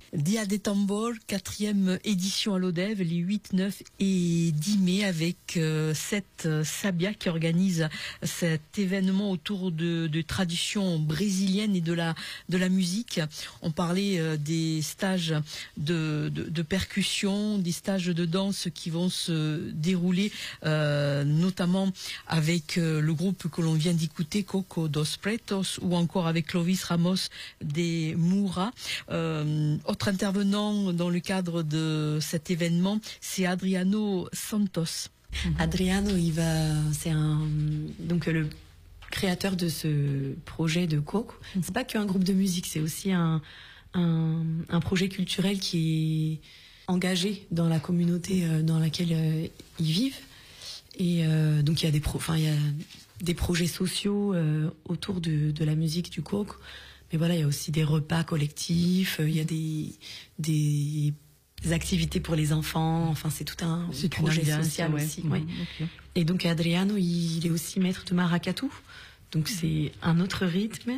Dia des Tambors, 4e édition à l'Odève, les 8, 9 et 10 mai avec cette Sabia qui organise cet événement autour de traditions brésiliennes et de la musique. On parlait des stages de percussion, des stages de danse qui vont se dérouler notamment avec le groupe que l'on vient d'écouter, Coco dos Pretos, ou encore avec Clovis Ramos des Moura. Autre intervenant dans le cadre de cet événement, c'est Adriano Santos. Adriano, c'est donc le créateur de ce projet de Coco. C'est pas qu'un groupe de musique, c'est aussi un projet culturel qui est engagé dans la communauté dans laquelle ils vivent. Et donc il y a des projets sociaux autour de la musique du Coco. Mais voilà, il y a aussi des repas collectifs, il y a des activités pour les enfants. Enfin, c'est tout un projet social aussi. Ouais. Okay. Et donc Adriano, il est aussi maître de maracatu. Donc c'est un autre rythme.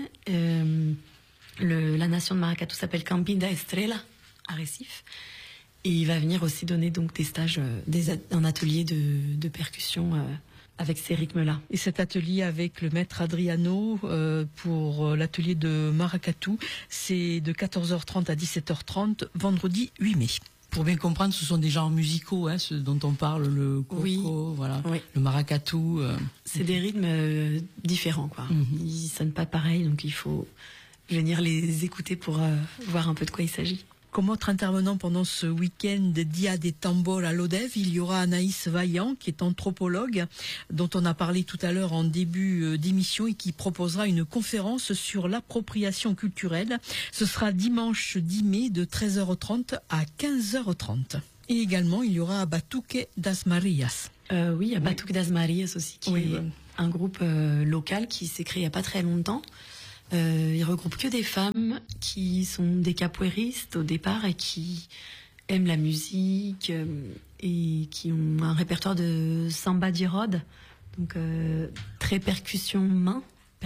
La nation de maracatu s'appelle Campinda Estrela à Recife. Et il va venir aussi donner donc des stages, un atelier de percussion avec ces rythmes-là. Et cet atelier avec le maître Adriano pour l'atelier de maracatu, c'est de 14h30 à 17h30, vendredi 8 mai. Pour bien comprendre, ce sont des genres musicaux, ce dont on parle, le coco, voilà, oui. Le maracatu. C'est des rythmes différents, quoi. Ils sonnent pas pareil, donc il faut venir les écouter pour voir un peu de quoi il s'agit. Comme autre intervenant pendant ce week-end de Dia des Tambors à l'Odève, il y aura Anaïs Vaillant, qui est anthropologue, dont on a parlé tout à l'heure en début d'émission et qui proposera une conférence sur l'appropriation culturelle. Ce sera dimanche 10 mai de 13h30 à 15h30. Et également, il y aura Batuque das Marias. Oui, il y a Batuque das Marias aussi, qui est un groupe local qui s'est créé il n'y a pas très longtemps. Il regroupe que des femmes qui sont des capoeiristes au départ et qui aiment la musique et qui ont un répertoire de samba de roda, donc très percussion main,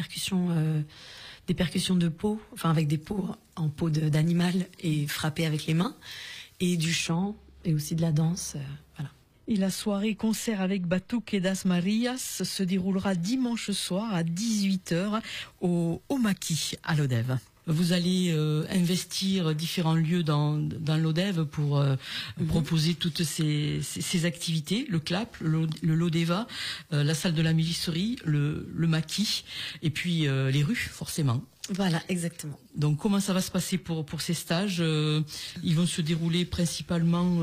des percussions de peau, enfin avec des peaux en peau d'animal et frappées avec les mains, et du chant et aussi de la danse, voilà. Et la soirée concert avec Batuque das Marias se déroulera dimanche soir à 18h au Maquis à l'Odève. Vous allez investir différents lieux dans l'Odève pour proposer toutes ces activités, le CLAP, le Lodeva, la salle de la mégisserie, le Maquis, et puis les rues, forcément. Voilà, exactement. Donc comment ça va se passer pour ces stages? Ils vont se dérouler principalement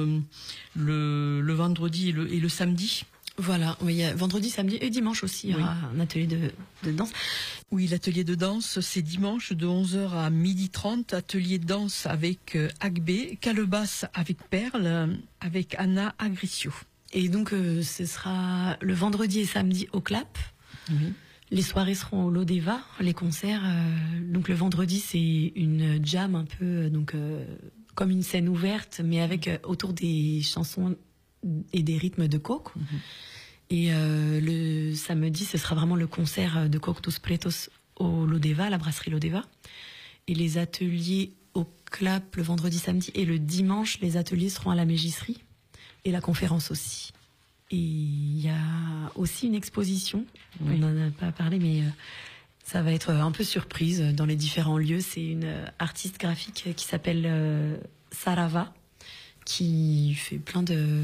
le vendredi et le samedi. Voilà, oui, vendredi, samedi et dimanche aussi, il y aura un atelier de danse. Oui, l'atelier de danse, c'est dimanche de 11h à 12h30, atelier de danse avec Agbe, calebasse avec Perle, avec Anna Agricio. Et donc, ce sera le vendredi et samedi au CLAP. Oui. Les soirées seront au Lodeva, les concerts. Donc le vendredi, c'est une jam un peu, donc comme une scène ouverte, mais avec autour des chansons et des rythmes de Coco. Et le samedi, ce sera vraiment le concert de Coco dos Pretos au Lodeva, la brasserie Lodeva. Et les ateliers au CLAP le vendredi, samedi, et le dimanche, les ateliers seront à la mégisserie et la conférence aussi. Et il y a aussi une exposition, on n'en a pas parlé, mais ça va être un peu surprise dans les différents lieux. C'est une artiste graphique qui s'appelle Sarava, qui fait plein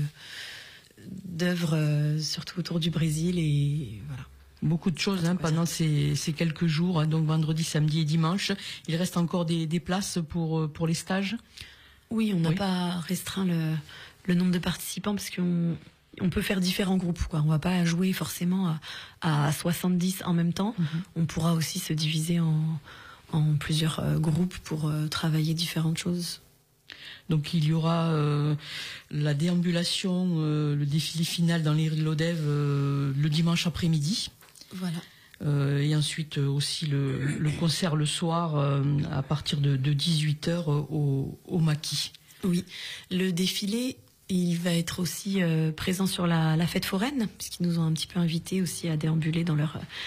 d'œuvres, surtout autour du Brésil, et voilà. Beaucoup de choses pendant ces quelques jours, donc vendredi, samedi et dimanche. Il reste encore des places pour les stages? Oui, on n'a pas restreint le nombre de participants parce qu'on peut faire différents groupes, quoi. On va pas jouer forcément à 70 en même temps. On pourra aussi se diviser en plusieurs groupes pour travailler différentes choses. Donc il y aura la déambulation, le défilé final dans les rues de l'Odève le dimanche après-midi. Voilà. Et ensuite aussi le concert le soir à partir de 18h au Maquis. Oui, le défilé, il va être aussi présent sur la fête foraine, puisqu'ils nous ont un petit peu invités aussi à déambuler dans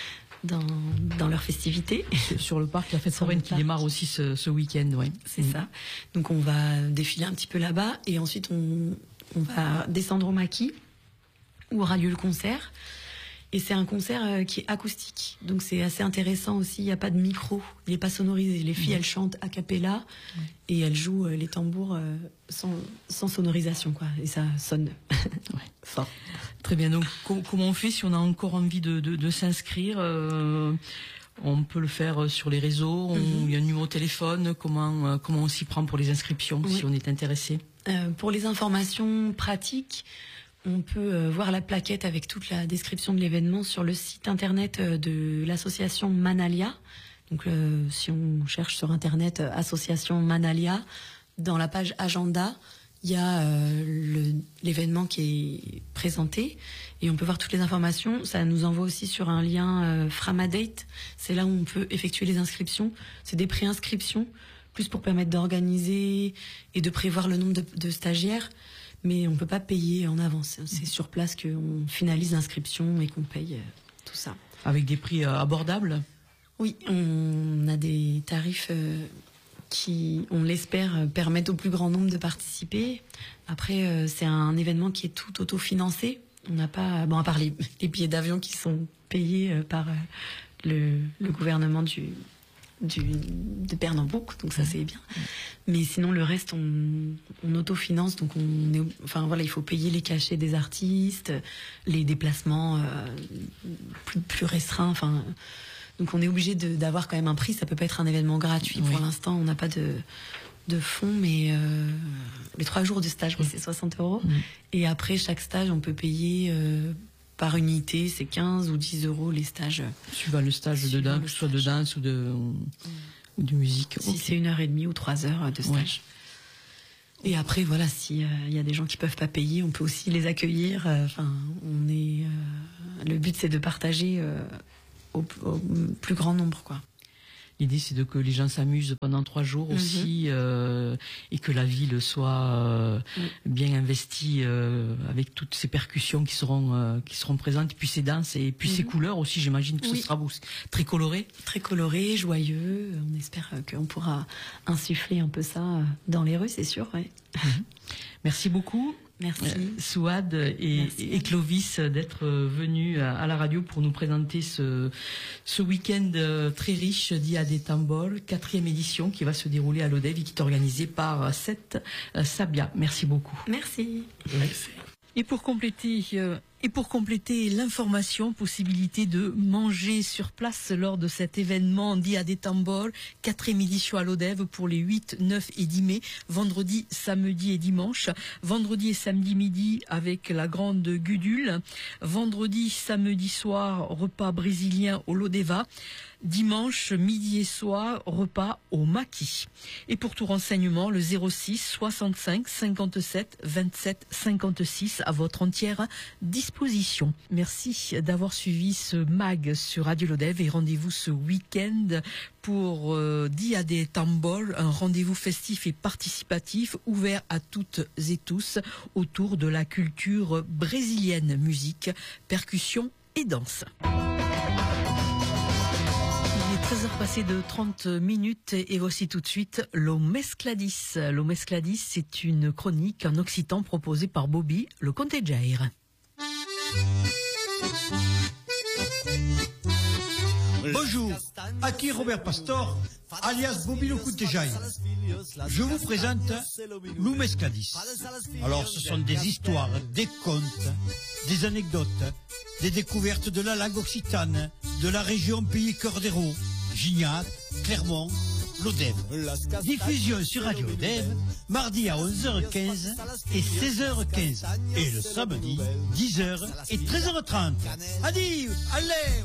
dans leurs festivités. Sur le parc, la fête foraine qui démarre aussi ce week-end, ouais. C'est ça. Donc on va défiler un petit peu là-bas et ensuite on va descendre au maquis où aura lieu le concert. Et c'est un concert qui est acoustique, donc c'est assez intéressant aussi. Il n'y a pas de micro, il n'est pas sonorisé. Les filles, elles chantent a cappella et elles jouent les tambours sans sonorisation, quoi. Et ça sonne fort. Très bien. Donc comment on fait si on a encore envie de s'inscrire? On peut le faire sur les réseaux. Il y a un numéro de téléphone. Comment on s'y prend pour les inscriptions si on est intéressé? Pour les informations pratiques, on peut voir la plaquette avec toute la description de l'événement sur le site internet de l'association Manalia. Donc si on cherche sur internet association Manalia, dans la page agenda, il y a l'événement qui est présenté et on peut voir toutes les informations. Ça nous envoie aussi sur un lien Framadate. C'est là où on peut effectuer les inscriptions. C'est des préinscriptions, plus pour permettre d'organiser et de prévoir le nombre de stagiaires. Mais on ne peut pas payer en avance. C'est sur place qu'on finalise l'inscription et qu'on paye tout ça. Avec des prix abordables? Oui, on a des tarifs qui, on l'espère, permettent au plus grand nombre de participer. Après, c'est un événement qui est tout autofinancé. On n'a pas, bon, à part les billets d'avion qui sont payés par le gouvernement de Pernambouc, donc ça c'est bien. Mais sinon le reste on autofinance, donc il faut payer les cachets des artistes, les déplacements plus restreints, donc on est obligé d'avoir quand même un prix. Ça peut pas être un événement gratuit. Pour l'instant on n'a pas de fonds, mais les 3 jours de stage c'est 60 €. Et après chaque stage on peut payer par unité, c'est 15 ou 10 € les stages. Suivant le stage de danse, que ce soit de danse ou de musique. Si c'est 1h30 ou 3 heures de stage. Ouais. Et après, voilà, s'il y a des gens qui peuvent pas payer, on peut aussi les accueillir. Le but, c'est de partager au plus grand nombre, quoi. L'idée, c'est que les gens s'amusent pendant 3 jours aussi, et que la ville soit bien investie avec toutes ces percussions qui seront présentes, puis ces danses et puis ces couleurs aussi. J'imagine que ce sera très coloré. Très coloré, joyeux. On espère qu'on pourra insuffler un peu ça dans les rues, c'est sûr. Ouais. Merci beaucoup. Merci. Souad et Clovis d'être venus à la radio pour nous présenter ce week-end très riche d'Ia des Tambours, 4e édition qui va se dérouler à l'Odève et qui est organisée par Seth Sabia. Merci beaucoup. Merci. Merci. Et pour compléter l'information, possibilité de manger sur place lors de cet événement Dia des Tambours, 4e édition à l'Odève pour les 8, 9 et 10 mai, vendredi, samedi et dimanche, vendredi et samedi midi avec la grande Gudule, vendredi, samedi soir, repas brésilien au Lodeva, dimanche, midi et soir, repas au maquis. Et pour tout renseignement, le 06 65 57 27 56 à votre entière disposition. Merci d'avoir suivi ce mag sur Radio Lodève et rendez-vous ce week-end pour Dia des Tambours, un rendez-vous festif et participatif ouvert à toutes et tous autour de la culture brésilienne, musique, percussion et danse. 13h passées de 30 minutes et voici tout de suite Lo Mescladis. Lo Mescladis, c'est une chronique en occitan proposée par Bobby, le Conte Jair. Bonjour, aquí Robert Pastor, alias Bobby le Conte Jair. Je vous présente Lo Mescladis. Alors, ce sont des histoires, des contes, des anecdotes, des découvertes de la langue occitane, de la région Pays Cœur d'Hérault, Gignac, Clermont, l'Odève. Diffusion sur Radio Lodève, mardi à 11h15 et 16h15. Et le samedi, 10h et 13h30. Adieu, allez!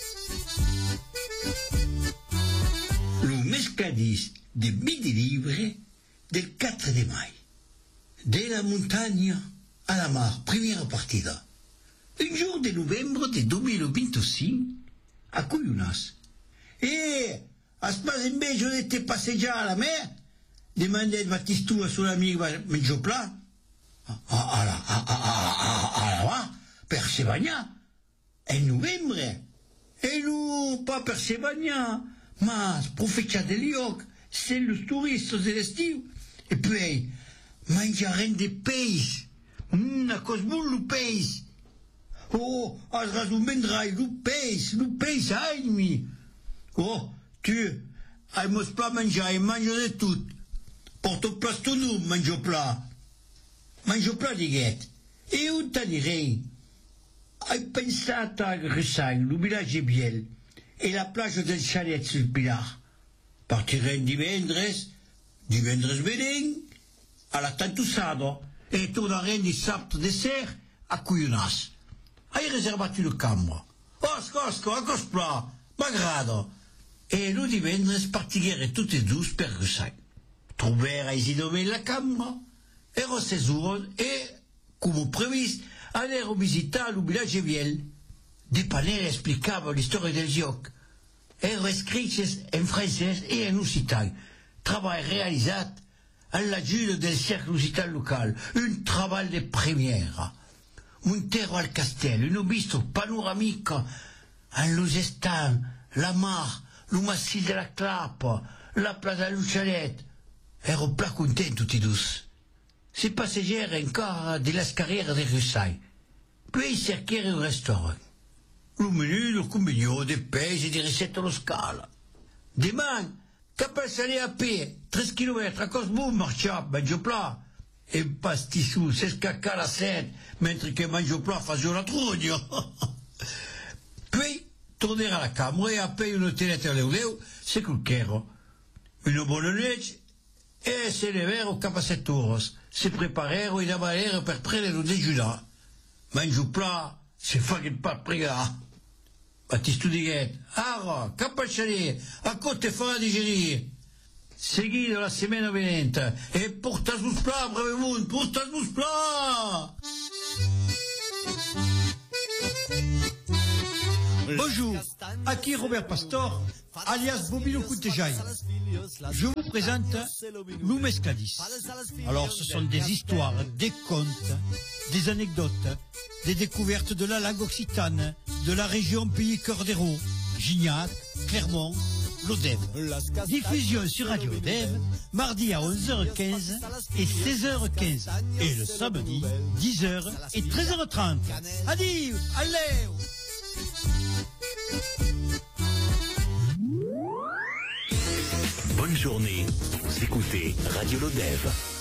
Lo Mescladis de Midi Libre del 4 de mai. De la montagne à la mar, première partida. Un jour de novembre de 2025, a Cuyunas. Et, as pas invece de te passejar a la mer, demandait Batistou à son ami Menjopla, à la mar, per se bagnar, en novembre. Et nous, pas percebagna, mas profetia de lioc, c'est le touriste de l'estiu. Et puis, mangiaren de peix. A cos bun lo peix. Oh, as razumendrai lo peix, aimi. Oh, tu, ai mos pla mangiar, mangio de tout. Porto plas tu nu, mangio pla. Mangio pla, diguet. E on t'anirei. Ai pensat a Gressagne, le village est biel, et la plage del chalet sur le Pilar. Partiren divendres venent, a la Tantussado, e tornaren dissabte de ser a Cuyonas. Hai reservat una cambra. Osco, a cos pla, m'agrada. E lo divendres partiguere tutti dus per Gressagne. Trover a Isidome la cambra, ero 16 ores, e, come previst, allèrent visitar le village viel. Des panels explicaven l'histoire del joc. Ero escrits en francès et en occitan. Travail réalisat à l'ajuda del cercle occitan local. Un travail de première. Montero al castel, un visto panoramique en los estants, la mar, le massif de la Clappe, la plaza del Chalet. Ero pla content tutti dus. Se passeggiare encore de las carrières de Gressagne. Puis cercare un restaurant. Le menu, le combinio de peix et de recettes allo scala. Demain, cap al salé a pied, 3 km a Cosboum, marcia, mangio pla. E pastissu, s'escacca la set, mentre che mangio pla faccio la trugno. Puis, torner à la camera e a payer une telette a l'euleu, se culquero. Une bonne nuit, e se levero cap a 7 horas. Se preparero e davalero per prendere lo dejunar. Mangio pla, se faguen pas pregar. Baptiste diguet, ara, cap al chalet, a côte fa a digerir. Segui de la semaine venente, e portas-vos pla, brevemunt, portas-vos pla! Bonjour, aquí Robert Pastor, alias Bobino Coutejaille. Je vous présente Lou Mescadis. Alors, ce sont des histoires, des contes, des anecdotes, des découvertes de la langue occitane, de la région Pays Cordero, Gignac, Clermont, l'Odève. Diffusion sur Radio Odève, mardi à 11h15 et 16h15. Et le samedi, 10h et 13h30. Adieu, allez! Bonne journée, vous écoutez Radio Lodève.